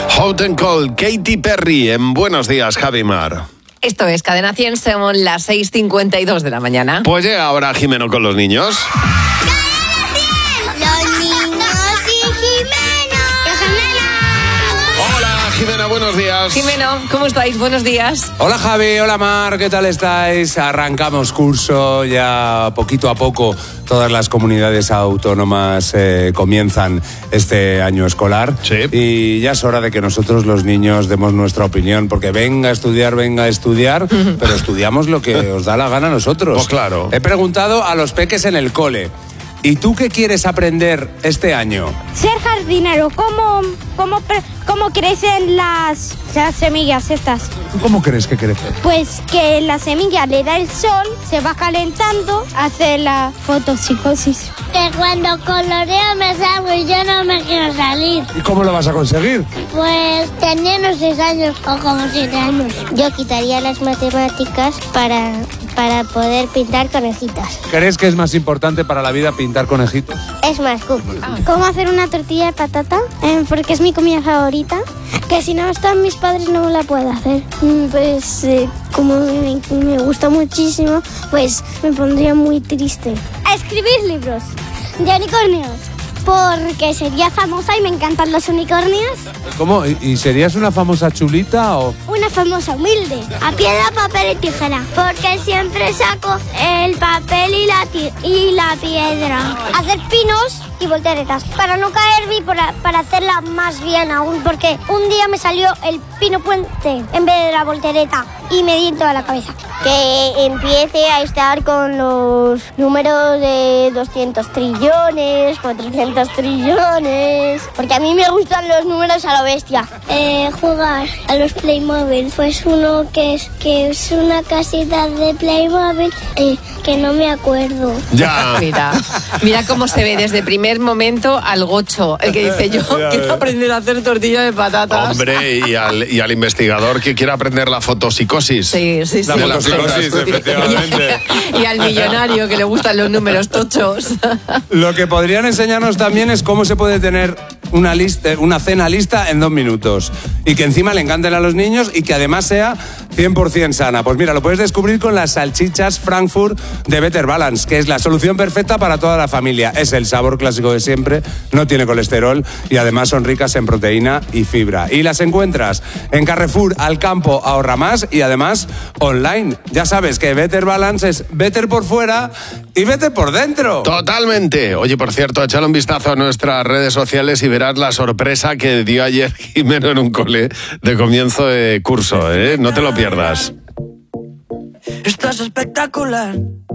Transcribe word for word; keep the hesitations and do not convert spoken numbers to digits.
Hot and Cold, Katy Perry en Buenos Días, Javimar. Esto es Cadena cien, son las seis cincuenta y dos de la mañana. Pues llega ahora Jimeno con los niños. Los niños y Jimeno. Hola, Jimena, buenos días. Jimeno, ¿cómo estáis? Buenos días. Hola Javi, hola Mar, ¿qué tal estáis? Arrancamos curso ya poquito a poco. Todas las comunidades autónomas eh, comienzan este año escolar. Sí. Y ya es hora de que nosotros los niños demos nuestra opinión, porque venga a estudiar, venga a estudiar, pero estudiamos lo que os da la gana a nosotros. Pues claro. He preguntado a los peques en el cole, ¿y tú qué quieres aprender este año? Ser jardinero, ¿cómo, cómo, pre- cómo crecen las, las semillas estas? ¿Cómo crees que crece? Pues que la semilla le da el sol, se va calentando, hace la fotosíntesis. Que cuando coloreo me salgo y yo no me quiero salir. ¿Y cómo lo vas a conseguir? Pues teniendo seis años o como siete años. Yo quitaría las matemáticas para, para poder pintar conejitas. ¿Crees que es más importante para la vida pintar conejitos? Es más cool. ¿Cómo hacer una tortilla de patata? Eh, porque es mi comida favorita. Que si no están mis padres no la puedo hacer. Mm, Pues eh, como me, me gusta muchísimo, pues me pondría muy triste. A escribir libros de unicornios. Porque sería famosa y me encantan los unicornios. ¿Cómo? ¿Y y serías una famosa chulita o...? Una famosa humilde. A piedra, papel y tijera. Porque siempre saco el papel y la, ti- y la piedra. Hacer pinos y volteretas. Para no caer y para, para hacerla más bien aún. Porque un día me salió el pino puente en vez de la voltereta. Y me di en toda la cabeza. Que empiece a estar con los números de doscientos trillones, cuatrocientos trillones. Porque a mí me gustan los números a lo bestia. Eh, jugar a los Playmobil. Pues uno que es, que es una casita de Playmobil eh, que no me acuerdo. Ya. Mira, mira cómo se ve desde primer momento al gocho, el que dice yo quiero aprender a hacer tortilla de patatas. Hombre, y al, y al investigador que quiera aprender la fotopsicosis. Sí, sí, sí. La De las fotopsicosis, plantas. efectivamente. Y al millonario que le gustan los números tochos. Lo que podrían enseñarnos también es cómo se puede tener una lista, una cena lista en dos minutos. Y que encima le encanten a los niños y que además sea cien por ciento sana. Pues mira, lo puedes descubrir con las salchichas Frankfurt de Better Balance, que es la solución perfecta para toda la familia. Es el sabor clásico de siempre, no tiene colesterol y además son ricas en proteína y fibra. Y las encuentras en Carrefour, Alcampo, Ahorra Más y además online. Ya sabes que Better Balance es better por fuera y better por dentro. Totalmente. Oye, por cierto, échale un vistazo a nuestras redes sociales y verás la sorpresa que dio ayer Jimeno en un cole de comienzo de curso, ¿eh? No te lo pierdas. Estás espectacular.